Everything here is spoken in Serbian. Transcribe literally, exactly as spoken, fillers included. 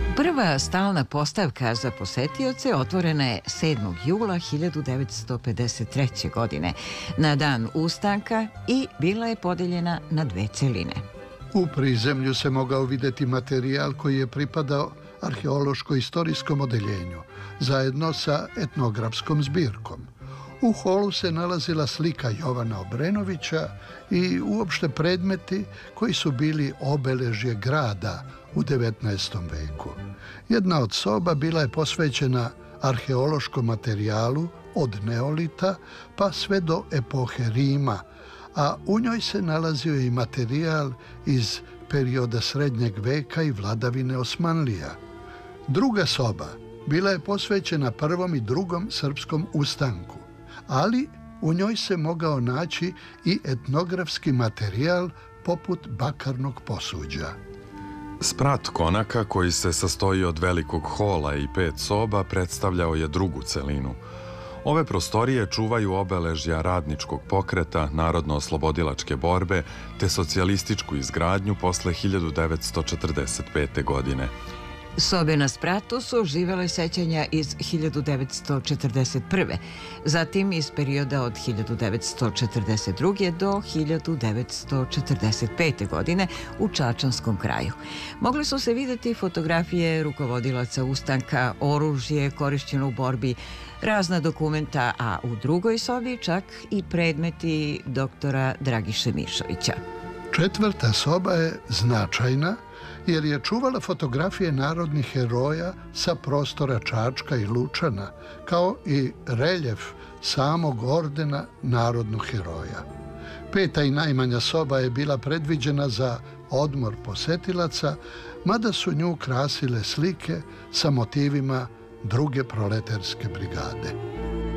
Prva stalna postavka za posetioce otvorena je sedmog jula hiljadu devetsto pedeset treće. godine na dan ustanka i bila je podeljena na dve celine. U prizemlju se mogao vidjeti materijal koji je pripadao arheološko-istorijskom odeljenju, zajedno sa etnografskom zbirkom. U holu se nalazila slika Jovana Obrenovića i uopšte predmeti koji su bili obeležje grada u devetnaestom veku. Jedna od soba bila je posvećena arheološkom materijalu od neolita pa sve do epohe Rima, a u njoj se nalazio i materijal iz perioda srednjeg veka i vladavine Osmanlija. Druga soba bila je posvećena prvom i drugom srpskom ustanku, ali u njoj se mogao naći i etnografski materijal poput bakarnog posuđa. Sprat konaka, koji se sastoji od velikog hola i pet soba, predstavljao je drugu celinu. Ove prostorije čuvaju obeležja radničkog pokreta, narodno-oslobodilačke borbe te socijalističku izgradnju posle hiljadu devetsto četrdeset pete. godine. Sobe na spratu su živele sećanja iz hiljadu devetsto četrdeset prve. zatim iz perioda od hiljadu devetsto četrdeset druge. do hiljadu devetsto četrdeset pete. godine u Čačanskom kraju. Mogli su se vidjeti fotografije rukovodilaca ustanka, oružje korišćeno u borbi, razna dokumenta, a u drugoj sobi čak i predmeti doktora Dragiše Mišovića. Četvrta soba je značajna jer je čuvala fotografije narodnih heroja sa prostora Čačka i Lučana, kao i reljef samog ordena narodnog heroja. Peta i najmanja soba je bila predviđena za odmor posetilaca, mada su nju krasile slike sa motivima druge proletarske brigade.